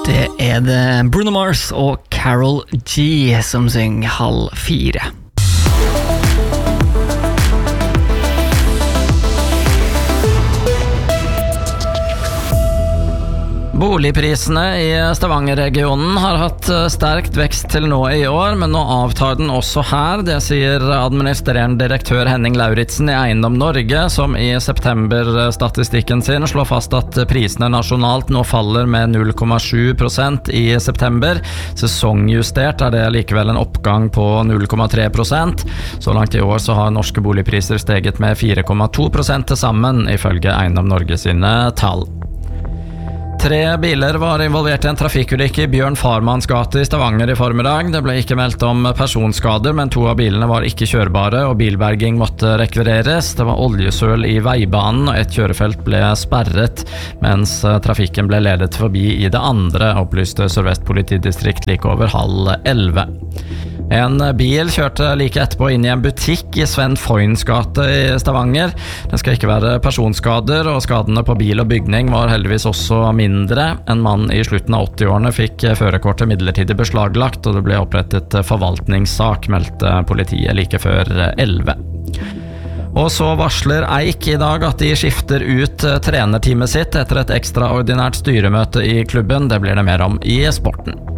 Det det Bruno Mars og Karol G som synger 3:30. Boligprisene i Stavanger-regionen har hatt sterkt vekst til nå i år, men nå avtar den også her. Det sier administrerende direktør Henning Lauritsen i Eiendom Norge, som i september-statistikken sin slår fast at prisene nasjonalt nå faller med 0,7% i september. Sesongjustert det likevel en oppgang på 0,3%. Så langt i år så har norske boligpriser steget med 4,2% til sammen, ifølge Eiendom Norge sine tall. 3 biler var involvert i en trafikkulykke i Bjørn Farmans gate i Stavanger i formiddag. Det ble ikke meldt om personskader, men 2 av bilene var ikke kjørbare, og bilberging måtte rekvireres. Det var oljesøl i veibanen, og et kjørefelt ble sperret, mens trafikken ble ledet forbi i det andre, opplyste Sør-Vest politidistrikt like over 10:30. En bil kjørte like etterpå inn i en butikk i Sven Foyns gate i Stavanger. Det skal ikke være personskader, og skadene på bil og bygning var heldigvis også mindre. En mann i slutten av 80-årene fikk førerkortet midlertidig beslaglagt, og det ble opprettet forvaltningssak, meldte politiet like før 11. Og så varsler Eik i dag at de skifter ut trenerteamet sitt etter et ekstraordinært styremøte i klubben. Det blir det mer om i sporten.